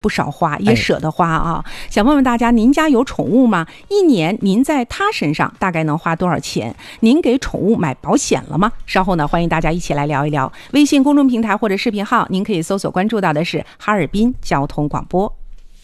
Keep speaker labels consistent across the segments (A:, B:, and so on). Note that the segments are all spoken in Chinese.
A: 不少花，也舍得花啊。想问问大家，您家有宠物吗？一年您在它身上大概能花多少钱？您给宠物买保险了吗？稍后呢，欢迎大家一起来聊一聊。微信公众平台或者视频号，您可以搜索关注到的是哈尔滨交通广播。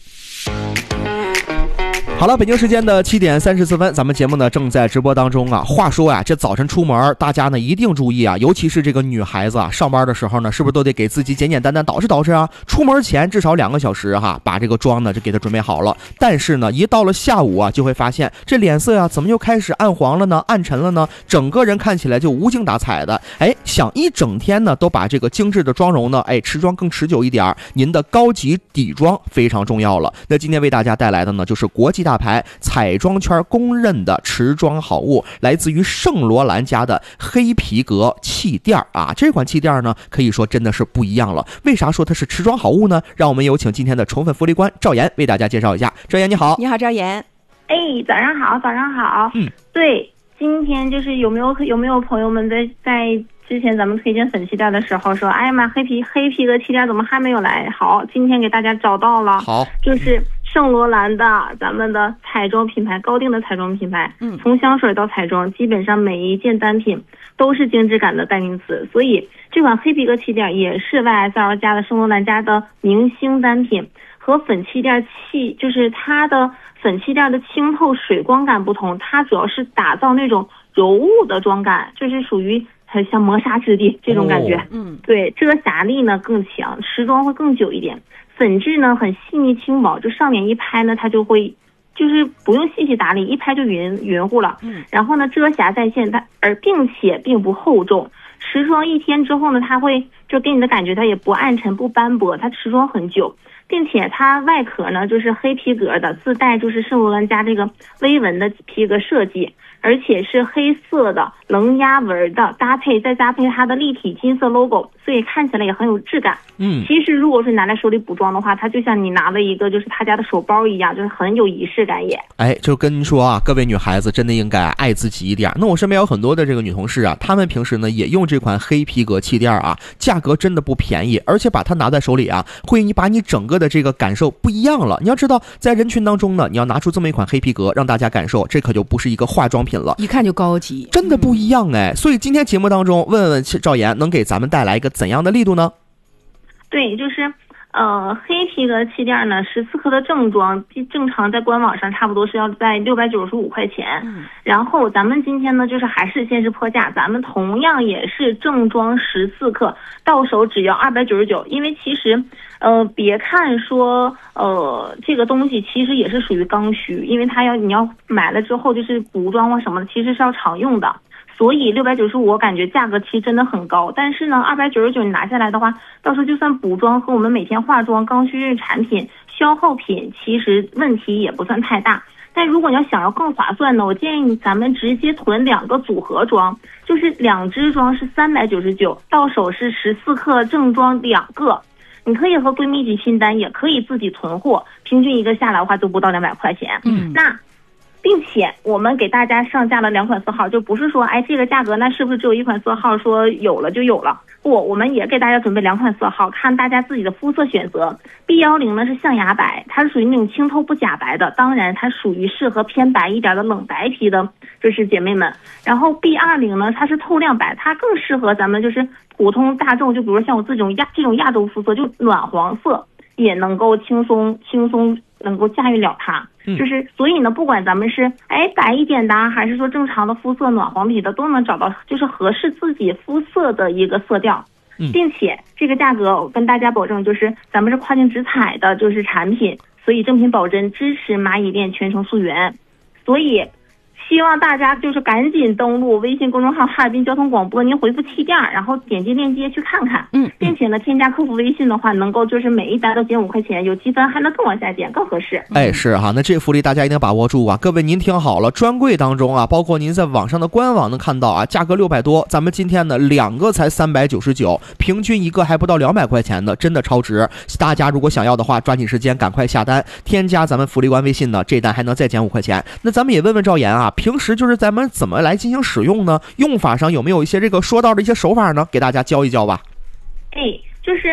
B: 好了，北京时间的7点34分，咱们节目呢正在直播当中啊。话说呀，这早晨出门，大家呢一定注意啊，尤其是这个女孩子啊，上班的时候呢，是不是都得给自己简简单单捯饬啊？出门前至少2个小时哈，把这个妆呢就给她准备好了。但是呢，一到了下午啊，就会发现这脸色呀怎么又开始暗黄了呢？暗沉了呢？整个人看起来就无精打采的。想一整天呢都把这个精致的妆容呢，持妆更持久一点，您的高级底妆非常重要了。那今天为大家带来的呢，就是国际大牌彩妆圈公认的持妆好物，来自于圣罗兰家的黑皮革气垫啊。这款气垫呢，可以说真的是不一样了。为啥说它是持妆好物呢？让我们有请今天的宠粉福利官赵岩为大家介绍一下。赵岩你好。
A: 你好，赵岩。
C: 早上好，早上好。对，今天就是有没有朋友们在之前咱们推荐粉气垫的时候说，哎呀妈，黑皮革气垫怎么还没有来？好，今天给大家找到了。好，就是圣罗兰的咱们的彩妆品牌，高定的彩妆品牌。从香水到彩妆，基本上每一件单品都是精致感的代名词。所以这款黑皮革气垫也是 YSL 家的圣罗兰家的明星单品。和粉气垫就是它的粉气垫的清透水光感不同，它主要是打造那种柔雾的妆感，就是属于很像磨砂质地这种感觉。对，遮瑕力呢更强，持妆会更久一点。粉质呢很细腻轻薄，就上脸一拍呢，它就会就是不用细细打理，一拍就匀乎了。然后呢遮瑕在线，并且并不厚重。持妆1天之后呢，它会就给你的感觉它也不暗沉不斑驳，它持妆很久。并且它外壳呢就是黑皮革的，自带就是圣罗兰家这个微纹的皮革设计，而且是黑色的棱压纹的再搭配它的立体金色 logo， 所以看起来也很有质感。其实如果是拿在手里补妆的话，它就像你拿了一个就是他家的手包一样，就是很有仪式感也。
B: 就跟您说啊，各位女孩子真的应该爱自己一点。那我身边有很多的这个女同事啊，她们平时呢也用这款黑皮革气垫啊，价格真的不便宜，而且把它拿在手里啊，会把你整个的这个感受不一样了。你要知道，在人群当中呢，你要拿出这么一款黑皮革，让大家感受，这可就不是一个化妆品了，
A: 一看就高级，
B: 真的不一样。所以今天节目当中，问问赵岩能给咱们带来一个怎样的力度呢？
C: 对，就是黑皮革气垫呢，14克的正装，正常在官网上差不多是要在695块钱。然后咱们今天呢，就是还是先是破价，咱们同样也是正装14克，到手只要299。因为其实，别看说这个东西其实也是属于刚需，因为你要买了之后就是补妆或什么的，其实是要常用的。所以695我感觉价格其实真的很高，但是呢299你拿下来的话，到时候就算补妆和我们每天化妆刚需产品消耗品，其实问题也不算太大。但如果你要想要更划算呢，我建议咱们直接囤2个组合装，就是2支装是399，到手是14克正装2个。你可以和闺蜜一起拼单，也可以自己囤货，平均一个下来的话都不到200块钱。那并且我们给大家上架了2款色号，就不是说这个价格那是不是只有1款色号说有了就有了，不，我们也给大家准备2款色号，看大家自己的肤色选择。B10呢是象牙白，它是属于那种清透不假白的，当然它属于适合偏白一点的冷白皮的就是姐妹们。然后 B20呢它是透亮白，它更适合咱们就是普通大众，就比如像我这种亚洲肤色，就暖黄色也能够轻松能够驾驭了它。就是所以呢，不管咱们是白一点的，还是说正常的肤色暖黄皮的，都能找到就是合适自己肤色的一个色调。并且这个价格我跟大家保证，就是咱们是跨境直采的就是产品，所以正品保真，支持蚂蚁链全程溯源。所以希望大家就是赶紧登录微信公众号哈尔滨交通广播，您回复气垫，然后点击链接去看看。并且呢添加客服微信的话，能够就是每一单都减5块钱，有积分还能更往下减，更合适。
B: 是哈，那这个福利大家一定把握住啊！各位您听好了，专柜当中啊，包括您在网上的官网能看到啊，价格600多，咱们今天呢2个才399，平均一个还不到200块钱的，真的超值。大家如果想要的话，抓紧时间赶快下单，添加咱们福利官微信呢，这单还能再减5块钱。那咱们也问问赵岩啊，平时就是咱们怎么来进行使用呢？用法上有没有一些这个说到的一些手法呢？给大家教一教吧。
C: 就是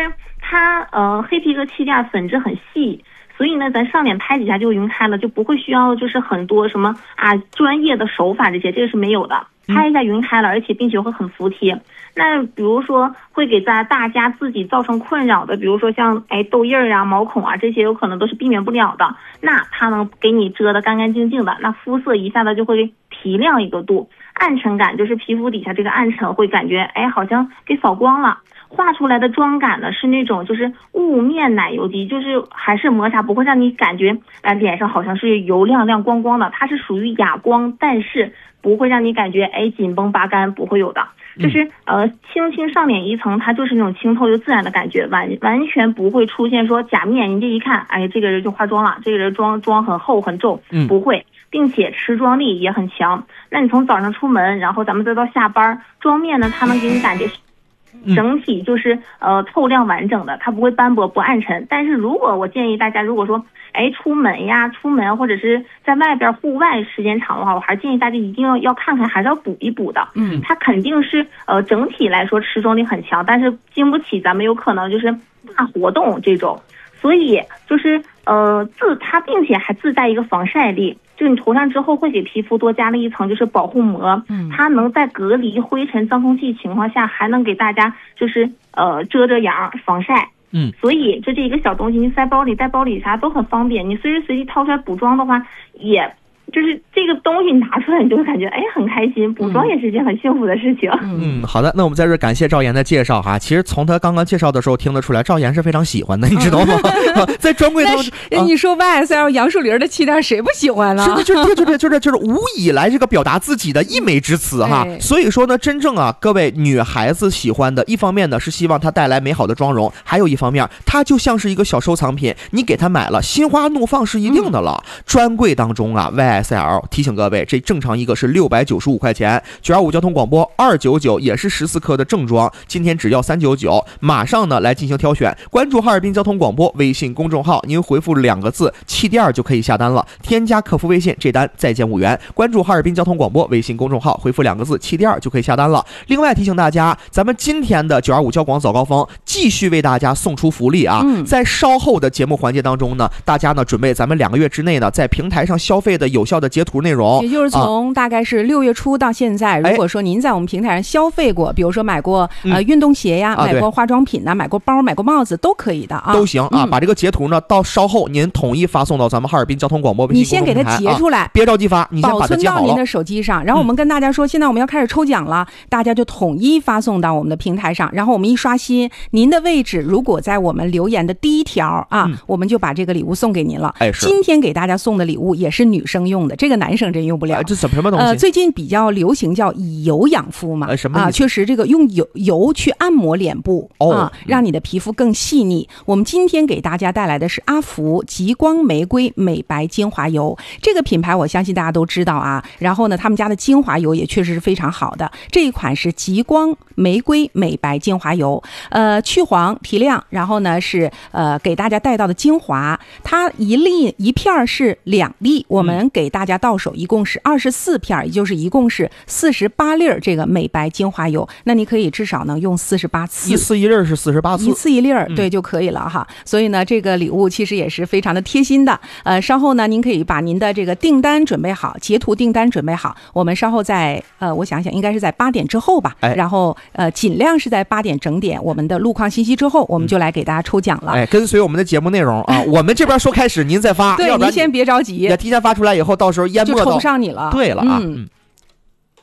C: 它黑皮革气垫粉质很细，所以呢咱上脸拍几下就晕开了，就不会需要就是很多什么专业的手法，这个是没有的，拍一下晕开了，而且并且会很服帖。那比如说会给大家自己造成困扰的，比如说像痘印啊、毛孔啊，这些有可能都是避免不了的。那它能给你遮得干干净净的，那肤色一下子就会提亮一个度，暗沉感就是皮肤底下这个暗沉会感觉好像给扫光了。画出来的妆感呢是那种就是雾面奶油肌，就是还是磨砂，不会让你感觉脸上好像是油亮亮光光的，它是属于哑光，但是不会让你感觉紧绷拔干，不会有的。就是轻轻上脸一层，它就是那种清透又自然的感觉，完全不会出现说假面，你这一看这个人就化妆了，这个人妆很厚很皱，不会，并且持妆力也很强。那你从早上出门，然后咱们再到下班，妆面呢它能给你感觉整体就是透亮完整的，它不会斑驳不暗沉。但是如果我建议大家，如果说出门或者是在外边户外时间长的话，我还是建议大家一定要看看，还是要补一补的。它肯定是整体来说持妆力很强，但是经不起咱们有可能就是大活动这种，所以就是它并且还自带一个防晒力，就你涂上之后会给皮肤多加了一层就是保护膜，它能在隔离灰尘脏空气情况下，还能给大家就是遮阳防晒。所以就这一个小东西，你塞包里带包里啥都很方便，你随时随地掏出来补妆的话，也就是这个东西拿出来你就会感觉很开心，补妆也是一件很幸福的事情。
B: 好的，那我们在这感谢赵岩的介绍哈。其实从他刚刚介绍的时候听得出来，赵岩是非常喜欢的，你知道吗？在专柜当中，
A: 你说 YSL 杨树林的气垫谁不喜欢呢？
B: 就是无以来这个表达自己的溢美之词哈。所以说呢，真正各位女孩子喜欢的，一方面呢是希望它带来美好的妆容，还有一方面它就像是一个小收藏品，你给它买了，心花怒放是一定的了。专柜当中YSL 提醒各位，这正常一个是695块钱，925交通广播299也是14克的正装，今天只要399，马上呢来进行挑选。关注哈尔滨交通广播微信公众号，您回复2个字气垫就可以下单了，添加客服微信，这单再减5元。关注哈尔滨交通广播微信公众号，回复2个字气垫就可以下单了。另外提醒大家，咱们今天的925交广早高峰继续为大家送出福利在稍后的节目环节当中呢，大家呢准备咱们2个月之内呢在平台上消费的有效的截图内容，
A: 也就是从大概是6月初到现在，如果说您在我们平台上消费过，比如说买过运动鞋呀，买过化妆品呐，买过包，买过帽子都可以的
B: 都行把这个截图呢到稍后您统一发送到咱们哈尔滨交通广播微信公众平台，
A: 你先给它截出来
B: 别着急发，你先把它截好了，
A: 保存到您的手机上。然后我们跟大家说，现在我们要开始抽奖了，大家就统一发送到我们的平台上，然后我们一刷新您的位置，如果在我们留言的第1条我们就把这个礼物送给您了。今天给大家送的礼物也是女生用的，这个男生真用不了。
B: 这什么东西？
A: 最近比较流行叫以油养肤嘛，
B: 什么
A: 确实这个用油去按摩脸部让你的皮肤更细腻。我们今天给大家带来的是阿福极光玫瑰美白精华油，这个品牌我相信大家都知道然后呢，他们家的精华油也确实是非常好的。这一款是极光玫瑰美白精华油，去黄提亮，然后呢是给大家带到的精华，它一片是2粒，我们给大家到手一共是24片，也就是一共是48粒这个美白精华油。那你可以至少能用48次，
B: 一次一粒是48次，
A: 一次一粒对就可以了哈。所以呢，这个礼物其实也是非常的贴心的。稍后呢，您可以把您的这个订单准备好，截图订单准备好，我们稍后在我想想应该是在8点之后吧，然后尽量是在8点整点，我们的路况信息之后，我们就来给大家抽奖了。
B: 跟随我们的节目内容我们这边说开始，您再发，
A: 对，您先别着急，
B: 也提前发出来以后，到时候淹没到
A: 就抽不上你了。
B: 对了